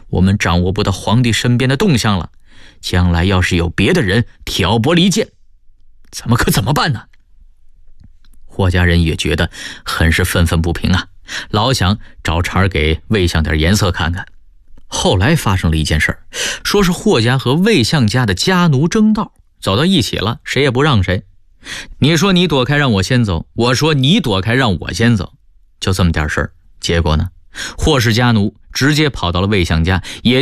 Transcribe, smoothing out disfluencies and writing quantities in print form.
我们掌握不到皇帝身边的动向了，将来要是有别的人挑拨离间，咱们可怎么办呢？霍家人也觉得很是愤愤不平啊，老想找茬给魏相点颜色看看。后来发生了一件事，说是霍家和魏相家的家奴争道，走到一起了，谁也不让谁。你说你躲开让我先走，我说你躲开让我先走，就这么点事儿。结果呢，霍氏家奴直接跑到了魏相家，也